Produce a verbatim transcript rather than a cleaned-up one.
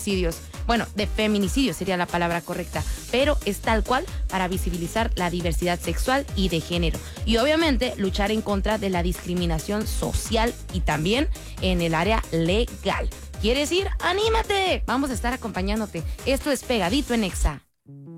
feminicidios. Bueno, de feminicidio sería la palabra correcta, pero es tal cual para visibilizar la diversidad sexual y de género. Y obviamente luchar en contra de la discriminación social y también en el área legal. ¿Quieres ir? ¡Anímate! Vamos a estar acompañándote. Esto es Pegadito en Exa.